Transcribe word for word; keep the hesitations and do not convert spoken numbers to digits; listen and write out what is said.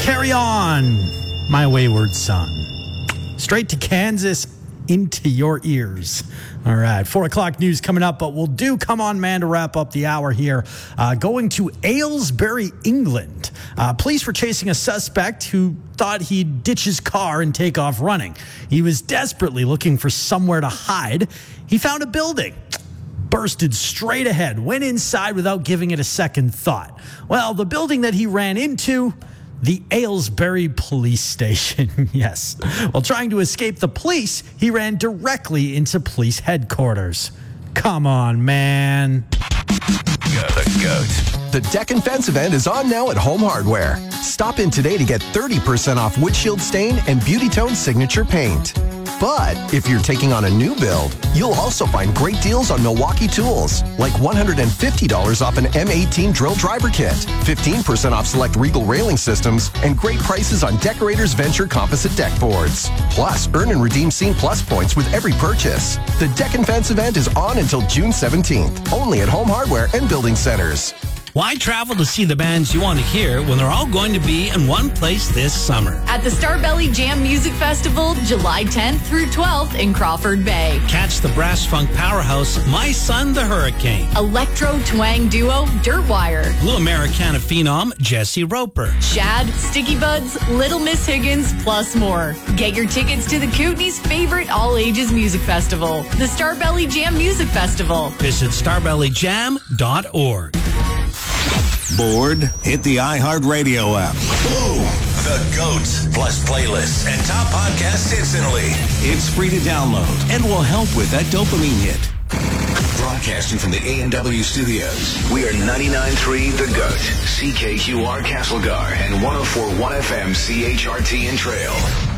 Carry on, my wayward son. Straight to Kansas, into your ears. All right, four o'clock news coming up, but we'll do Come On Man to wrap up the hour here. Uh, going to Aylesbury, England. Uh, police were chasing a suspect who thought he'd ditch his car and take off running. He was desperately looking for somewhere to hide. He found a building, bursted straight ahead, went inside without giving it a second thought. Well, the building that he ran into, the Aylesbury police station. Yes. While trying to escape the police, he ran directly into police headquarters. Come on, man. The GOAT. The Deck and Fence event is on now at Home Hardware. Stop in today to get thirty percent off windshield stain and Beauty Tone signature paint. But if you're taking on a new build, you'll also find great deals on Milwaukee tools, like one hundred fifty dollars off an M eighteen drill driver kit, fifteen percent off select Regal railing systems, and great prices on Decorators Venture composite deck boards. Plus, earn and redeem Scene Plus points with every purchase. The Deck and Fence event is on until June seventeenth, only at Home Hardware and Building Centers. Why travel to see the bands you want to hear when they're all going to be in one place this summer? At the Starbelly Jam Music Festival, July tenth through twelfth in Crawford Bay. Catch the brass funk powerhouse My Son the Hurricane. Electro twang duo Dirtwire. Blue Americana phenom Jesse Roper. Shad, Sticky Buds, Little Miss Higgins, plus more. Get your tickets to the Kootenai's favorite all-ages music festival, the Starbelly Jam Music Festival. Visit starbelly jam dot org. Bored? Hit the iHeartRadio app. Boom! The GOAT, plus playlists and top podcasts instantly. It's free to download and will help with that dopamine hit. Broadcasting from the A and W studios, we are ninety-nine point three The GOAT, C K Q R Castlegar, and one oh four point one F M C H R T in Trail.